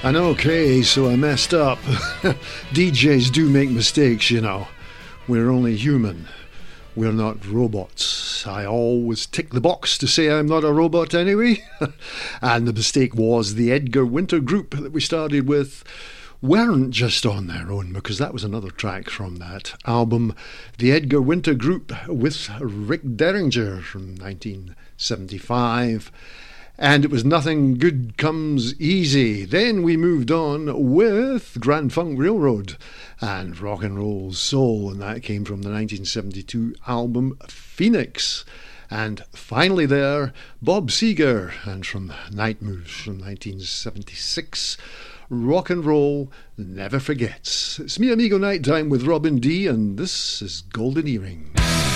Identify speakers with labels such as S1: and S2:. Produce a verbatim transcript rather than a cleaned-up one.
S1: And okay, so I messed up. D Js do make mistakes, you know. We're only human. We're not robots. I always tick the box to say I'm not a robot anyway. And the mistake was the Edgar Winter Group that we started with weren't just on their own, because that was another track from that album, the Edgar Winter Group with Rick Derringer from nineteen seventy-five. And it was Nothing Good Comes Easy. Then we moved on with Grand Funk Railroad and Rock and Roll Soul, and that came from the nineteen seventy-two album Phoenix. And finally there, Bob Seger, and from Night Moves from nineteen seventy-six, Rock and Roll Never Forgets. It's me, amigo, nighttime with Robin D, and this is Golden Earring.